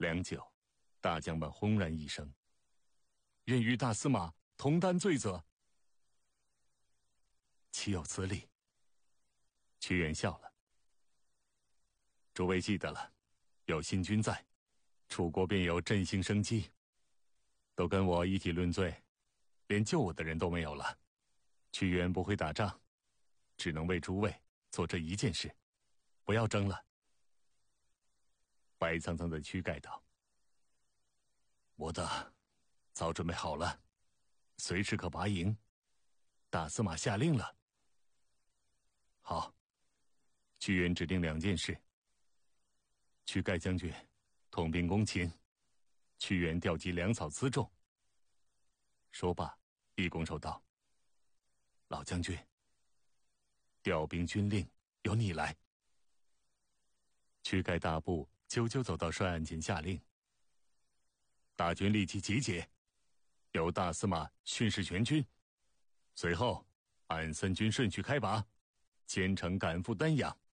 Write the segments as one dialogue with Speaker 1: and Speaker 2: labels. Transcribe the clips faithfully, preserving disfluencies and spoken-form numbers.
Speaker 1: 良久，大将们轰然一声：“愿与大司马同担罪责。”岂有此理！屈原笑了：“诸位记得了，有新君在，楚国便有振兴生机。都跟我一起论罪，连救我的人都没有了。屈原不会打仗，只能为诸位做这一件事，不要争了。”白苍苍的躯盖道：“我的早准备好了，随时可拔营。大司马下令了。”好，屈原指定两件事：屈盖将军统兵攻秦，屈原调集粮草辎重。说罢，一拱手道：“老将军，调兵军令由你来。”屈盖大步啾啾走到帅案前下令：“大军立即集结，由大司马训示全军，随后按三军顺序开拔，兼程赶赴丹阳。”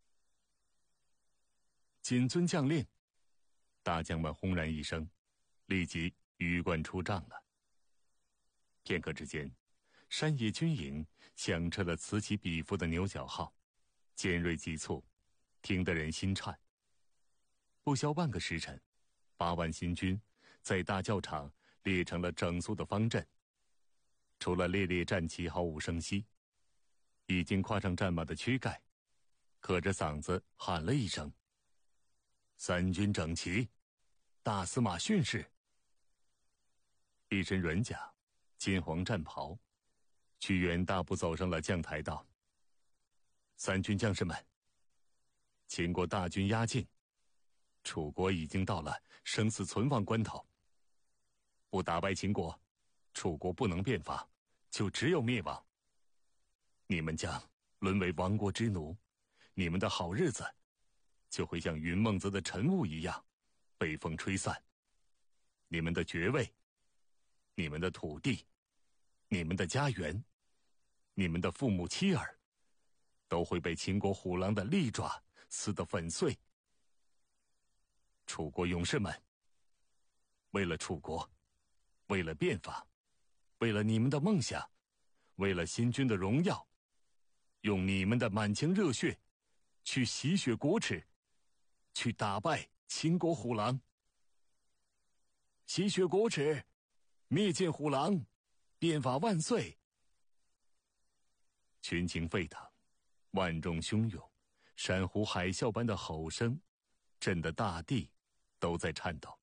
Speaker 1: 谨遵将令！大将们轰然一声，立即鱼贯出帐了。片刻之间，山野军营响彻了此起彼伏的牛角号，尖锐急促，听得人心颤。不消半个时辰，八万新军在大教场列成了整肃的方阵。除了猎猎战旗毫无声息，已经跨上战马的躯盖可着嗓子喊了一声：“三军整齐，大司马训示。”一身软甲，金黄战袍，屈原大步走上了将台道：“三军将士们，秦国大军压境，楚国已经到了生死存亡关头。不打败秦国，楚国不能变法，就只有灭亡。你们将沦为亡国之奴，你们的好日子就会像云梦泽的晨雾一样被风吹散。你们的爵位，你们的土地，你们的家园，你们的父母妻儿，都会被秦国虎狼的利爪撕得粉碎。楚国勇士们，为了楚国，为了变法，为了你们的梦想，为了新君的荣耀，用你们的满腔热血去洗雪国耻，去打败秦国虎狼。洗雪国耻，灭尽虎狼，变法万岁！群情沸腾，万众汹涌，山呼海啸般的吼声震得大地都在颤抖。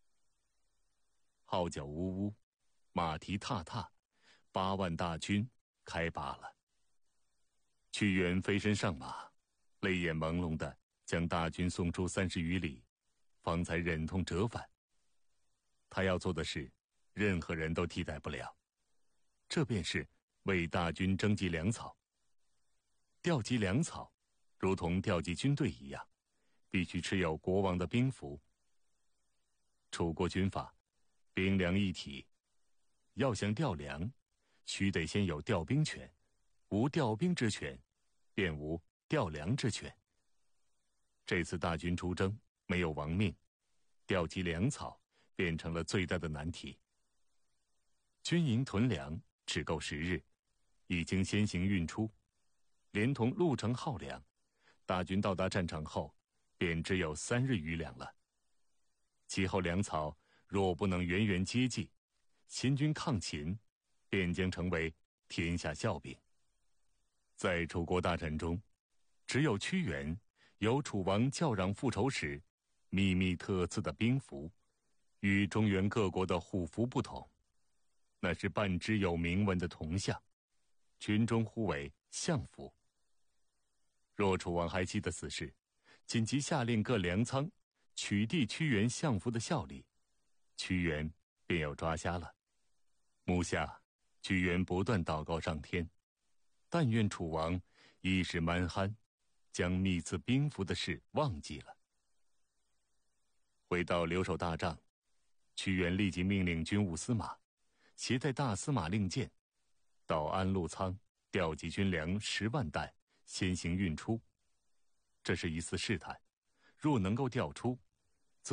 Speaker 1: 号角呜呜，马蹄踏踏，八万大军开拔了。屈原飞身上马，泪眼朦胧地将大军送出三十余里，方才忍痛折返。他要做的事，任何人都替代不了，这便是为大军征集粮草。调集粮草，如同调集军队一样，必须持有国王的兵符。楚国军法，兵粮一体，要想调粮，须得先有调兵权，无调兵之权，便无调粮之权。这次大军出征，没有亡命，调集粮草变成了最大的难题。军营囤粮只够十日，已经先行运出，连同路程耗粮，大军到达战场后，便只有三日余粮了。其后粮草若不能源源接济，秦军抗秦，便将成为天下笑柄。在楚国大战中，只有屈原有楚王叫嚷复仇时秘密特赐的兵符，与中原各国的虎符不同，那是半只有铭文的铜像，军中呼为相符。若楚王还记得此事，紧急下令各粮仓取缔屈原相符的效力，屈原便要抓瞎了。目下屈原不断祷告上天，但愿楚王一时蛮憨，将密赐兵符的事忘记了。回到留守大帐，屈原立即命令军务司马携带大司马令箭，到安陆仓调集军粮十万担，先行运出。这是一次试探，若能够调出，